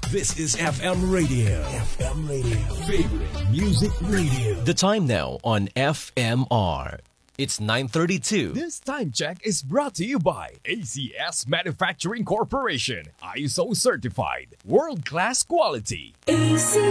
This is FM Radio. FM Radio. Favorite Music Radio. The time now on FMR. It's 9:32. This time check is brought to you by ACS Manufacturing Corporation. ISO certified. World-class quality.